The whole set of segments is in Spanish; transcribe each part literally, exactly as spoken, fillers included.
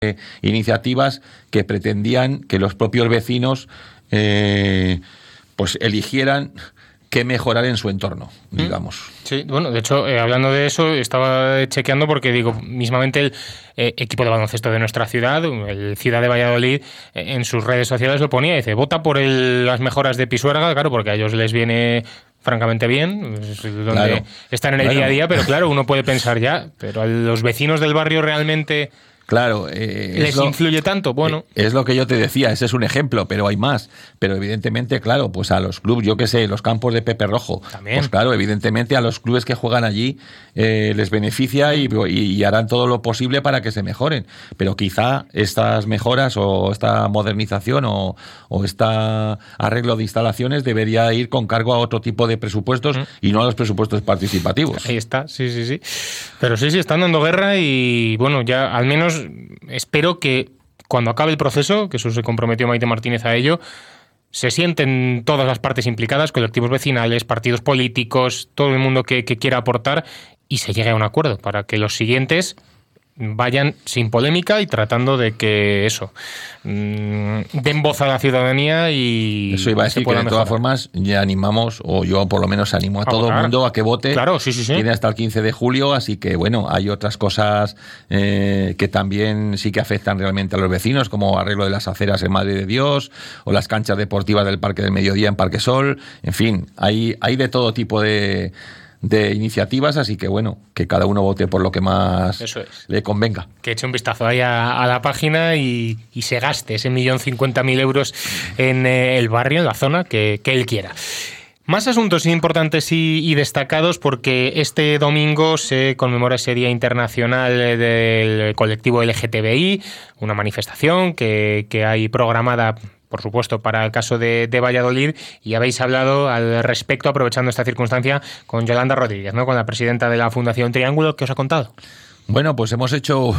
eh, iniciativas que pretendían que los propios vecinos eh, pues eligieran qué mejorar en su entorno, digamos. Sí, bueno, de hecho, eh, hablando de eso, estaba chequeando porque, digo, mismamente el eh, equipo de baloncesto de nuestra ciudad, el Ciudad de Valladolid, eh, en sus redes sociales lo ponía, dice, vota por el, las mejoras de Pisuerga, claro, porque a ellos les viene francamente bien, es donde claro, están en el claro. día a día, pero claro, uno puede pensar ya, pero a los vecinos del barrio realmente... Claro, eh, ¿les lo, influye tanto? Bueno. Es lo que yo te decía, ese es un ejemplo, pero hay más. Pero evidentemente, claro, pues a los clubes, yo qué sé, los campos de Pepe Rojo, también. Pues claro, evidentemente a los clubes que juegan allí eh, les beneficia y, y, y harán todo lo posible para que se mejoren. Pero quizá estas mejoras o esta modernización o, o este arreglo de instalaciones debería ir con cargo a otro tipo de presupuestos mm. y no a los presupuestos participativos. Ahí está, sí, sí, sí. Pero sí, sí, están dando guerra y bueno, ya al menos espero que cuando acabe el proceso, que eso se comprometió Maite Martínez a ello, se sienten todas las partes implicadas, colectivos vecinales, partidos políticos, todo el mundo que, que quiera aportar y se llegue a un acuerdo para que los siguientes vayan sin polémica y tratando de que eso mmm, den voz a la ciudadanía y eso iba a decir que de mejorar. Todas formas ya animamos, o yo por lo menos animo a, a todo votar. El mundo a que vote. Claro, sí, sí, sí. Tiene hasta el quince de julio, así que bueno, hay otras cosas eh, que también sí que afectan realmente a los vecinos, como arreglo de las aceras en Madre de Dios o las canchas deportivas del Parque del Mediodía en Parque Sol, en fin, hay, hay de todo tipo de de iniciativas, así que bueno, que cada uno vote por lo que más Eso es. le convenga. Que eche un vistazo ahí a, a la página y, y se gaste ese millón cincuenta mil euros en eh, el barrio, en la zona que, que él quiera. Más asuntos importantes y, y destacados porque este domingo se conmemora ese Día Internacional del Colectivo L G T B I, una manifestación que, que hay programada, por supuesto, para el caso de, de Valladolid, y habéis hablado al respecto, aprovechando esta circunstancia, con Yolanda Rodríguez, ¿no?, con la presidenta de la Fundación Triángulo. ¿Qué os ha contado? Bueno, pues hemos hecho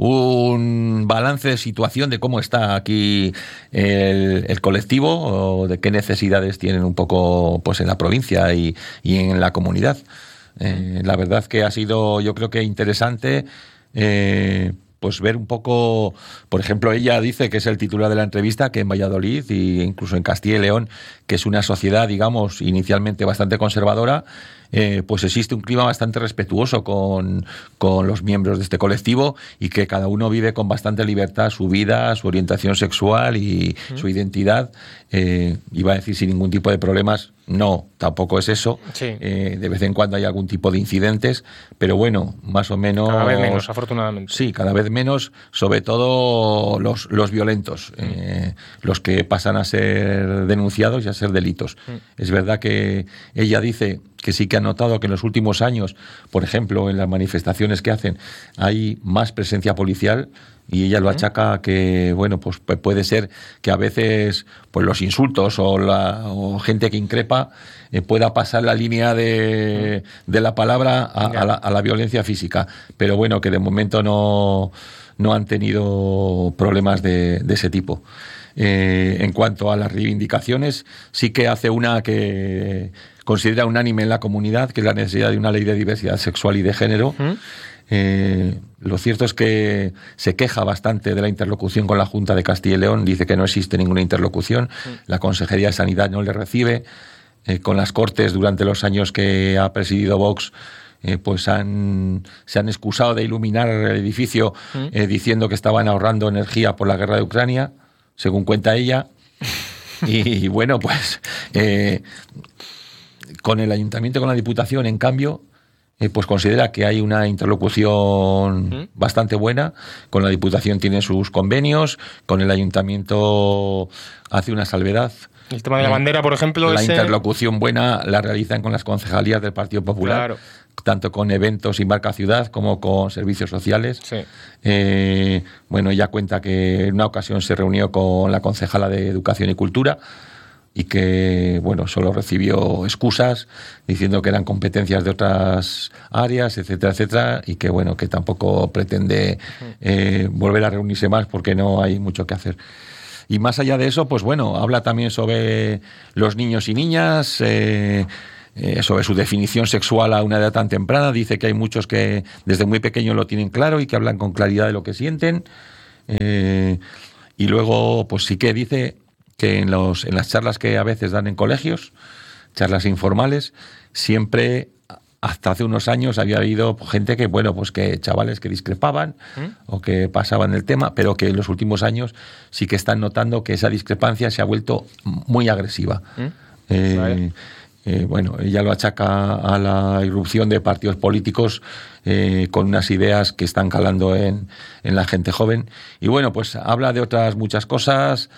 un balance de situación de cómo está aquí el, el colectivo, o de qué necesidades tienen un poco pues en la provincia y, y en la comunidad. Eh, la verdad que ha sido, yo creo que interesante, eh, pues ver un poco, por ejemplo, ella dice, que es el titular de la entrevista, que en Valladolid e incluso en Castilla y León, que es una sociedad, digamos, inicialmente bastante conservadora, eh, pues existe un clima bastante respetuoso con, con los miembros de este colectivo y que cada uno vive con bastante libertad su vida, su orientación sexual y uh-huh. su identidad. Eh, iba a decir sin ningún tipo de problemas. No, tampoco es eso. Sí. Eh, de vez en cuando hay algún tipo de incidentes, pero bueno, más o menos... Cada vez menos, afortunadamente. Sí, cada vez menos, sobre todo los, los violentos, mm. eh, los que pasan a ser denunciados y a ser delitos. Mm. Es verdad que ella dice que sí que ha notado que en los últimos años, por ejemplo, en las manifestaciones que hacen, hay más presencia policial, y ella lo achaca a que, bueno, pues puede ser que a veces pues los insultos o, la, o gente que increpa eh, pueda pasar la línea de, de la palabra a, a, la, a la violencia física. Pero bueno, que de momento no, no han tenido problemas de, de ese tipo. Eh, en cuanto a las reivindicaciones, sí que hace una que considera unánime en la comunidad, que es la necesidad de una ley de diversidad sexual y de género. ¿Mm? Eh, lo cierto es que se queja bastante de la interlocución con la Junta de Castilla y León, dice que no existe ninguna interlocución, la Consejería de Sanidad no le recibe, eh, con las Cortes durante los años que ha presidido Vox, eh, pues han, se han excusado de iluminar el edificio eh, diciendo que estaban ahorrando energía por la guerra de Ucrania, según cuenta ella, y, y bueno, pues eh, con el Ayuntamiento, con la Diputación, en cambio, Eh, pues considera que hay una interlocución ¿Mm? bastante buena. Con la Diputación tiene sus convenios, con el Ayuntamiento hace una salvedad. El tema de la bandera, por ejemplo... La ese... interlocución buena la realizan con las concejalías del Partido Popular, claro. tanto con eventos y Marca Ciudad como con servicios sociales. Sí. Eh, bueno, ella cuenta que en una ocasión se reunió con la concejala de Educación y Cultura, y que, bueno, solo recibió excusas diciendo que eran competencias de otras áreas, etcétera, etcétera, y que, bueno, que tampoco pretende eh, volver a reunirse más porque no hay mucho que hacer. Y más allá de eso, pues bueno, habla también sobre los niños y niñas, eh, eh, sobre su definición sexual a una edad tan temprana. Dice que hay muchos que desde muy pequeños lo tienen claro y que hablan con claridad de lo que sienten. Eh, y luego, pues sí que dice que en, los, en las charlas que a veces dan en colegios, charlas informales, siempre, hasta hace unos años, había habido gente que, bueno, pues que chavales que discrepaban ¿Mm? o que pasaban el tema, pero que en los últimos años sí que están notando que esa discrepancia se ha vuelto muy agresiva. ¿Mm? Eh, vale. eh, bueno, ella lo achaca a la irrupción de partidos políticos eh, con unas ideas que están calando en, en la gente joven. Y bueno, pues habla de otras muchas cosas,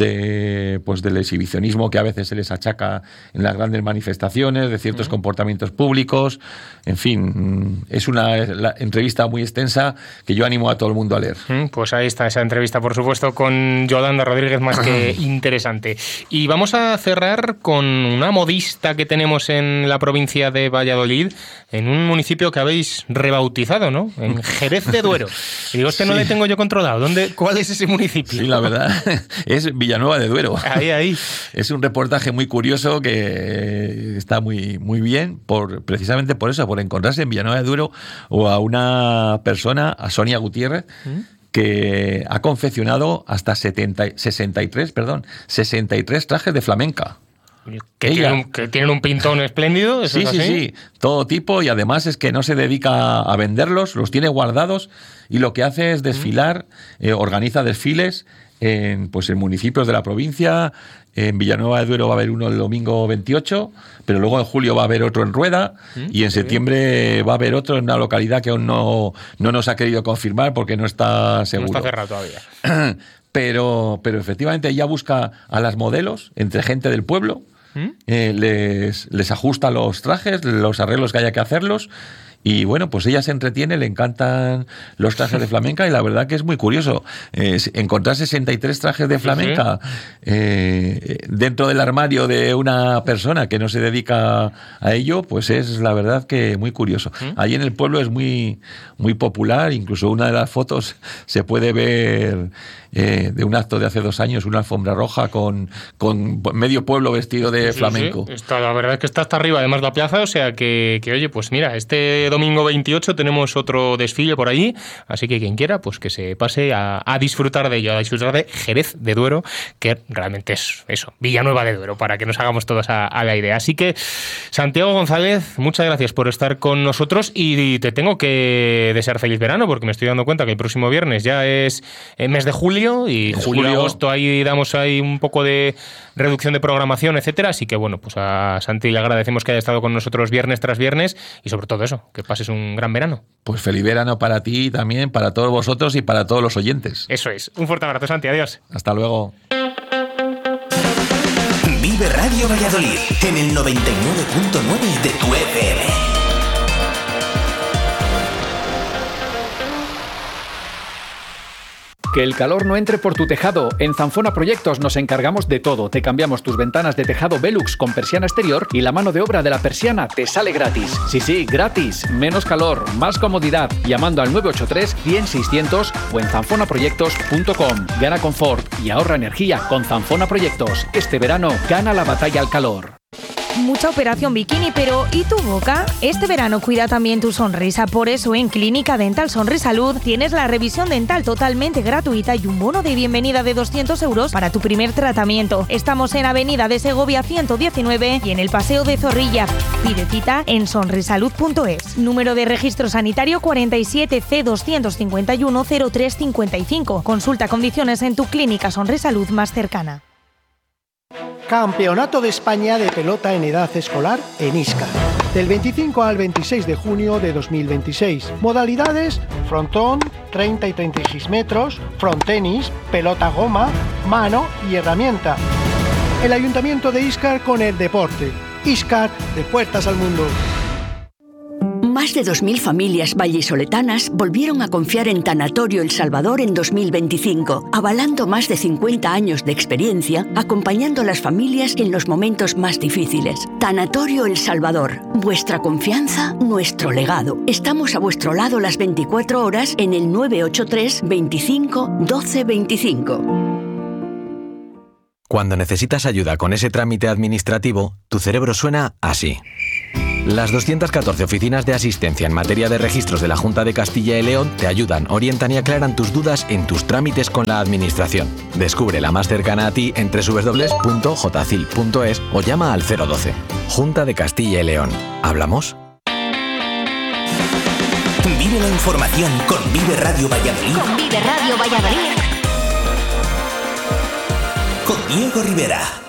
de pues del exhibicionismo que a veces se les achaca en las grandes manifestaciones, de ciertos uh-huh. comportamientos públicos. En fin, es una la, entrevista muy extensa que yo animo a todo el mundo a leer. Pues ahí está esa entrevista, por supuesto, con Yolanda Rodríguez, más que interesante. Y vamos a cerrar con una modista que tenemos en la provincia de Valladolid, en un municipio que habéis rebautizado, ¿no? En Jerez de Duero. Y digo, es que no sí. le tengo yo controlado. ¿Dónde, ¿Cuál es ese municipio? Sí, la verdad, es Villanueva de Duero. Ahí, ahí. Es un reportaje muy curioso que está muy, muy bien, por, precisamente por eso, por encontrarse en Villanueva de Duero o a una persona, a Sonia Gutiérrez, ¿Mm? que ha confeccionado hasta setenta, sesenta y tres, perdón, sesenta y tres trajes de flamenca. Que tienen, un, que tienen un pintón espléndido. ¿Eso sí, es sí, así? sí, todo tipo, y además es que no se dedica a venderlos, los tiene guardados y lo que hace es desfilar, eh, organiza desfiles en, pues en municipios de la provincia. En Villanueva de Duero va a haber uno el domingo veintiocho, pero luego en julio va a haber otro en Rueda ¿Mm? y en septiembre bien. va a haber otro en una localidad que aún no, no nos ha querido confirmar porque no está seguro. No está cerrado todavía. Pero, pero efectivamente ella busca a las modelos entre gente del pueblo, ¿Mm? eh, les, les ajusta los trajes, los arreglos que haya que hacerlos. Y bueno, pues ella se entretiene, le encantan los trajes de flamenca y la verdad que es muy curioso. Eh, encontrar sesenta y tres trajes de flamenca eh, dentro del armario de una persona que no se dedica a ello, pues es la verdad que muy curioso. Allí en el pueblo es muy, muy popular, incluso una de las fotos se puede ver eh, de un acto de hace dos años, una alfombra roja con, con medio pueblo vestido de sí, flamenco. Sí. Está, la verdad es que está hasta arriba, además la plaza, o sea que, que oye, pues mira, este domingo veintiocho tenemos otro desfile por allí, así que quien quiera, pues que se pase a, a disfrutar de ello, a disfrutar de Jerez de Duero, que realmente es eso, Villanueva de Duero, para que nos hagamos todos a, a la idea. Así que, Santiago González, muchas gracias por estar con nosotros y te tengo que desear feliz verano, porque me estoy dando cuenta que el próximo viernes ya es el mes de julio y es julio, julio, agosto, ahí damos ahí un poco de reducción de programación, etcétera, así que bueno, pues a Santi le agradecemos que haya estado con nosotros viernes tras viernes y sobre todo eso, que pases un gran verano. Pues feliz verano para ti también, para todos vosotros y para todos los oyentes. Eso es. Un fuerte abrazo, Santi. Adiós. Hasta luego. Vive Radio Valladolid en el noventa y nueve punto nueve de tu F M. Que el calor no entre por tu tejado. En Zanfona Proyectos nos encargamos de todo. Te cambiamos tus ventanas de tejado Velux con persiana exterior y la mano de obra de la persiana te sale gratis. Sí, sí, gratis. Menos calor, más comodidad. Llamando al nueve ocho tres, cien, seiscientos o en zanfona proyectos punto com. Gana confort y ahorra energía con Zanfona Proyectos. Este verano gana la batalla al calor. Mucha operación bikini, pero ¿y tu boca? Este verano cuida también tu sonrisa, por eso en Clínica Dental Sonrisalud tienes la revisión dental totalmente gratuita y un bono de bienvenida de doscientos euros para tu primer tratamiento. Estamos en Avenida de Segovia ciento diecinueve y en el Paseo de Zorrilla. Pide cita en sonrisalud punto es. Número de registro sanitario cuarenta y siete C doscientos cincuenta y uno cero tres cincuenta y cinco. Consulta condiciones en tu clínica Sonrisalud más cercana. Campeonato de España de pelota en edad escolar en Íscar. Del veinticinco al veintiséis de junio de dos mil veintiséis. Modalidades: frontón, treinta y treinta y seis metros, frontenis, pelota goma, mano y herramienta. El Ayuntamiento de Íscar con el deporte. Íscar, de puertas al mundo. Más de dos mil familias vallisoletanas volvieron a confiar en Tanatorio El Salvador en dos mil veinticinco, avalando más de cincuenta años de experiencia, acompañando a las familias en los momentos más difíciles. Tanatorio El Salvador, vuestra confianza, nuestro legado. Estamos a vuestro lado las veinticuatro horas en el nueve ocho tres, veinticinco, doce veinticinco. Cuando necesitas ayuda con ese trámite administrativo, tu cerebro suena así. Las doscientas catorce oficinas de asistencia en materia de registros de la Junta de Castilla y León te ayudan, orientan y aclaran tus dudas en tus trámites con la Administración. Descubre la más cercana a ti en doble u doble u doble u punto j c i l punto es o llama al cero doce. Junta de Castilla y León. ¿Hablamos? Vive la información con Vive Radio Valladolid. Con Vive Radio Valladolid. Con Diego Rivera.